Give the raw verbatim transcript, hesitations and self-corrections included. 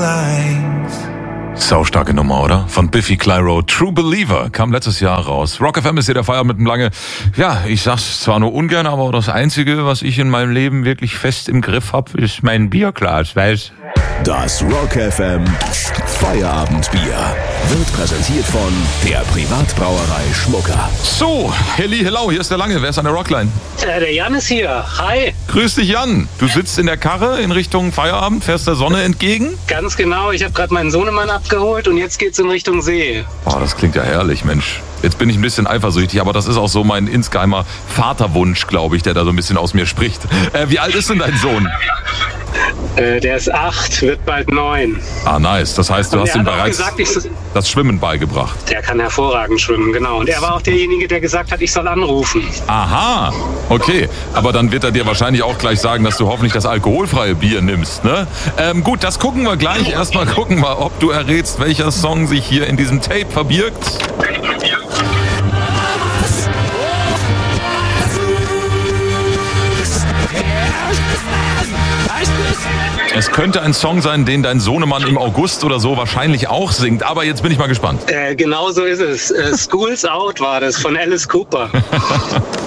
Saustarke Nummer, oder? Von Biffy Clyro. True Believer kam letztes Jahr raus. Rock F M ist hier der Feierabend mit dem Lange. Ja, ich sag's zwar nur ungern, aber das Einzige, was ich in meinem Leben wirklich fest im Griff hab, ist mein Bierglas, weißt? Das Rock F M Feierabendbier wird präsentiert von der Privatbrauerei Schmucker. So, Helli, hello, hier ist der Lange. Wer ist an der Rockline? Äh, der Jan ist hier. Hi. Grüß dich, Jan. Du sitzt in der Karre in Richtung Feierabend, fährst der Sonne entgegen? Ganz genau. Ich habe gerade meinen Sohnemann abgeholt und jetzt geht's in Richtung See. Oh, das klingt ja herrlich, Mensch. Jetzt bin ich ein bisschen eifersüchtig, aber das ist auch so mein insgeheimer Vaterwunsch, glaube ich, der da so ein bisschen aus mir spricht. Äh, wie alt ist denn dein Sohn? Äh, der ist acht, wird bald neun. Ah, nice. Das heißt, du Und hast er ihm hat auch bereits gesagt, ich so- das Schwimmen beigebracht. Der kann hervorragend schwimmen, genau. Und er war auch derjenige, der gesagt hat, ich soll anrufen. Aha, okay. Aber dann wird er dir wahrscheinlich auch gleich sagen, dass du hoffentlich das alkoholfreie Bier nimmst, ne? Ähm, gut, das gucken wir gleich. Erstmal gucken wir, ob du errätst, welcher Song sich hier in diesem Tape verbirgt. Es könnte ein Song sein, den dein Sohnemann im August oder so wahrscheinlich auch singt. Aber jetzt bin ich mal gespannt. Äh, genau so ist es. Äh, School's Out war das von Alice Cooper.